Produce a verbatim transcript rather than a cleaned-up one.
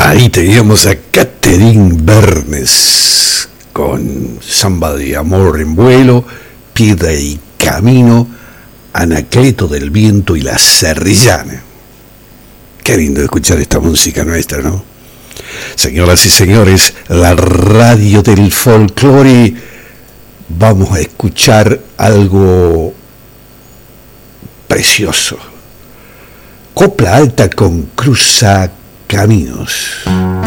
Ahí teníamos a Catherine Bernes con Samba de Amor en Vuelo, Piedra y Camino, Anacleto del Viento y La Serrillana. Qué lindo escuchar esta música nuestra, ¿no? Señoras y señores, la radio del folclore. Vamos a escuchar algo precioso. Copla alta con Cruza Caminos.